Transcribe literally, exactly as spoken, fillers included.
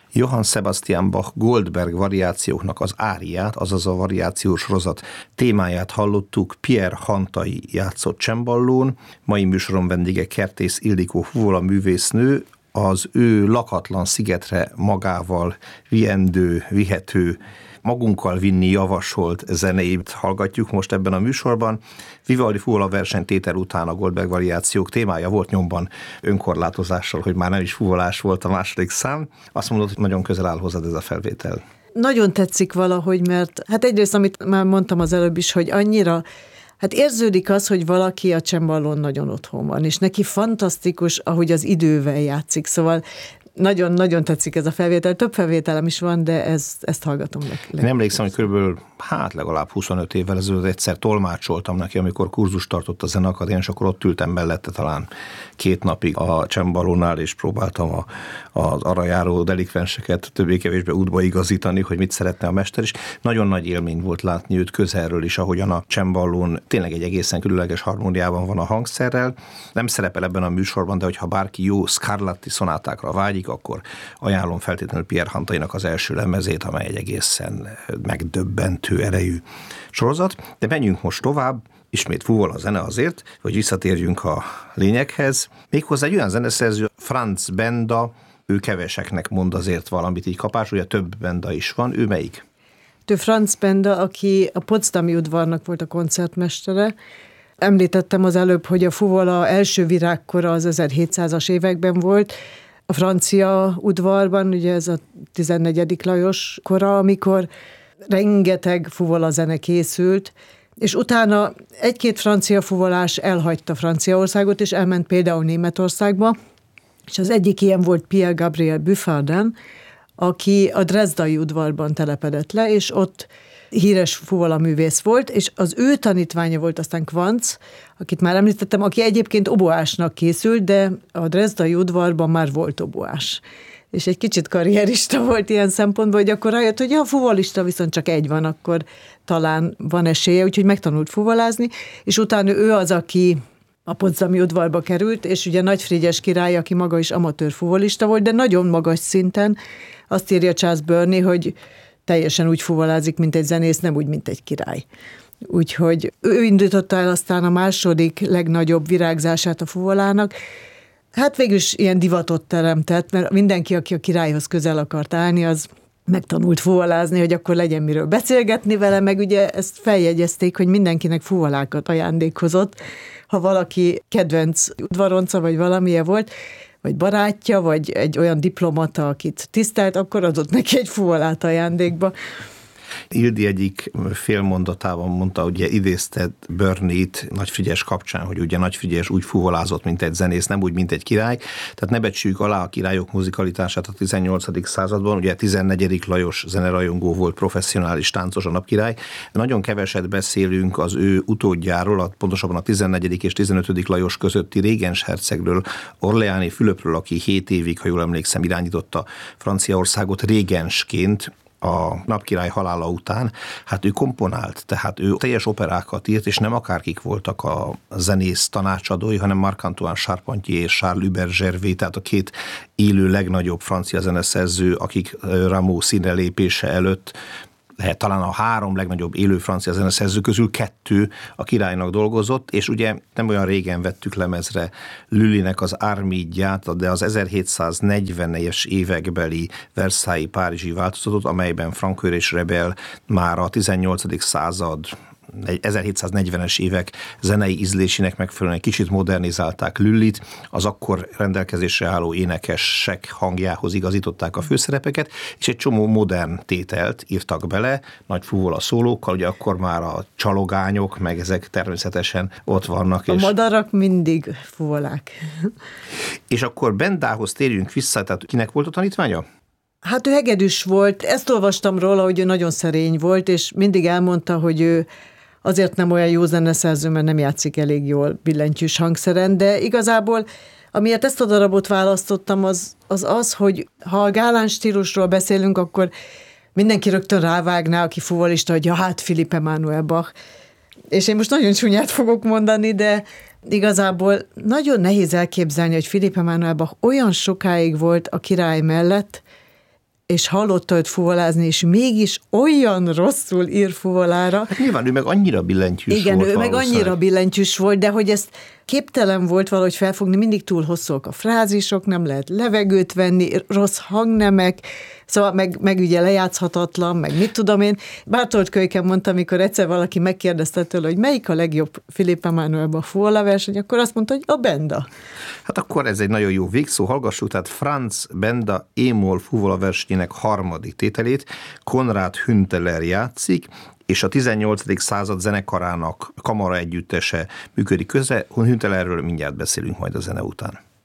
Johann Sebastian Bach Goldberg variációknak az áriát, azaz a variációs sorozat témáját hallottuk. Pierre Hantai játszott cemballón, mai műsoron vendége Kertész Ildikó fuvola művésznő, az ő lakatlan szigetre magával viendő, vihető, magunkkal vinni javasolt zenéit hallgatjuk most ebben a műsorban. Vivaldi fuvola versenytétel után a Goldberg variációk témája volt nyomban önkorlátozással, hogy már nem is fuvolás volt a második szám. Azt mondod, hogy nagyon közel áll hozzád ez a felvétel. Nagyon tetszik valahogy, mert hát egyrészt, amit már mondtam az előbb is, hogy annyira, hát érződik az, hogy valaki a cemballón nagyon otthon van, és neki fantasztikus, ahogy az idővel játszik, szóval nagyon-nagyon tetszik ez a felvétel. Több felvételem is van, de ez, ezt hallgatom meg. Én emlékszem, hogy körülbelül hát legalább huszonöt évvel ezelőtt egyszer tolmácsoltam neki, amikor kurzus tartott a Zeneakadémián, és akkor ott ültem mellette talán két napig a cemballónál, és próbáltam a, az arra járó delikvenseket többé-kevésbé útba igazítani, hogy mit szeretne a mester is. Nagyon nagy élmény volt látni őt közelről is, ahogyan a cemballón tényleg egy egészen különleges harmóniában van a hangszerrel. Nem szerepel ebben a műsorban, de hogyha bárki jó Scarlatti szonátákra vágyik, akkor ajánlom feltétlenül Pierre Hantainak az első lemezét, amely egy egészen megdöbbentő erejű sorozat. De menjünk most tovább, ismét fuvola a zene azért, hogy visszatérjünk a lényeghez. Méghozzá egy olyan zeneszerző, Franz Benda, ő keveseknek mond azért valamit így kapás, ugye több Benda is van, ő melyik? Ő Franz Benda, aki a Potsdami udvarnak volt a koncertmestere. Említettem az előbb, hogy a fuvola első virágkora az ezerhétszázas években volt, a francia udvarban, ugye ez a tizennegyedik Lajos kora, amikor rengeteg fuvola zene készült, és utána egy-két francia fuvolás elhagyta Franciaországot, és elment például Németországba, és az egyik ilyen volt Pierre Gabriel Buffardin, aki a Dresdai udvarban telepedett le, és ott híres fuvola művész volt, és az ő tanítványa volt aztán Quantz, akit már említettem, aki egyébként oboásnak készült, de a Dresdai udvarban már volt oboás. És egy kicsit karrierista volt ilyen szempontból, hogy akkor rájött, hogy a fuvolista viszont csak egy van, akkor talán van esélye, úgyhogy megtanult fuvolázni, és utána ő az, aki a Potsdami udvarba került, és ugye Nagy Frigyes király, aki maga is amatőr fuvolista volt, de nagyon magas szinten. Azt írja Charles Burney, hogy teljesen úgy fuvolázik, mint egy zenész, nem úgy, mint egy király. Úgyhogy ő indította el aztán a második legnagyobb virágzását a fuvolának. Hát végül is ilyen divatot teremtett, mert mindenki, aki a királyhoz közel akart állni, az megtanult fuvolázni, hogy akkor legyen miről beszélgetni vele, meg ugye ezt feljegyezték, hogy mindenkinek fuvolákat ajándékozott, ha valaki kedvenc udvaronca, vagy valamilyen volt, vagy barátja, vagy egy olyan diplomata, akit tisztelt, akkor adott neki egy fuvolát ajándékba. Ildi egyik félmondatában mondta, ugye idézted Burney-t Nagy Frigyes kapcsán, hogy ugye Nagy Frigyes úgy fuvolázott, mint egy zenész, nem úgy, mint egy király. Tehát ne becsüljük alá a királyok muzikalitását a tizennyolcadik században. Ugye tizennegyedik Lajos zenerajongó volt, professzionális táncos, a napkirály. Nagyon keveset beszélünk az ő utódjáról, pontosabban a tizennegyedik és tizenötödik Lajos közötti régens hercegről, Orleáni Fülöpről, aki hét évig, ha jól emlékszem, irányította Franciaországot régensként a napkirály halála után. Hát ő komponált, tehát ő teljes operákat írt, és nem akárkik voltak a zenész tanácsadói, hanem Marc-Antoine Charpentier és Charles Hubert Gervais, tehát a két élő legnagyobb francia zeneszerző, akik Rameau színre lépése előtt lehet talán a három legnagyobb élő francia zeneszerző közül kettő a királynak dolgozott, és ugye nem olyan régen vettük lemezre Lullynek az Armide-ját, de az ezerhétszáznegyvenes évekbeli Versailles párizsi változatot, amelyben Francoeur és Rebel már a tizennyolcadik század ezerhétszáznegyvenes évek zenei ízlésének megfelelően kicsit modernizálták Lullyt, az akkor rendelkezésre álló énekesek hangjához igazították a főszerepeket, és egy csomó modern tételt írtak bele, nagy fuvola szólókkal, ugye akkor már a csalogányok, meg ezek természetesen ott vannak. A és madarak mindig fuvolák. És akkor Bendához térjünk vissza, tehát kinek volt a tanítványa? Hát ő hegedűs volt, ezt olvastam róla, hogy ő nagyon szerény volt, és mindig elmondta, hogy ő azért nem olyan jó zeneszerző, mert nem játszik elég jól billentyűs hangszeren, de igazából amiért ezt a darabot választottam, az az, az hogy ha a gálán stílusról beszélünk, akkor mindenki rögtön rávágná, aki fuvolista, hogy ja, hát Philipp Emanuel Bach. És én most nagyon csúnyát fogok mondani, de igazából nagyon nehéz elképzelni, hogy Philipp Emanuel Bach olyan sokáig volt a király mellett, és hallotta őt fuvolázni, és mégis olyan rosszul ír fuvolára. Hát nyilván ő meg annyira billentyűs Igen, volt. Igen, ő meg annyira billentyűs volt, de hogy ezt képtelen volt valahogy felfogni, mindig túl hosszúak a frázisok, nem lehet levegőt venni, rossz hangnemek, szóval meg, meg ugye lejátszhatatlan, meg mit tudom én. Bártolt Kölyken mondta, amikor egyszer valaki megkérdezte tőle, hogy melyik a legjobb Philipp Emanuelben a fuvola verseny, akkor azt mondta, hogy a Benda. Hát akkor ez egy nagyon jó végszó, hallgassuk, tehát Franz Benda E-moll fuvola versenyének harmadik tételét Konrad Hünteler játszik, és a tizennyolcadik század zenekarának kamara együttese működik közre. Hüntelerről mindjárt beszélünk majd a zene után.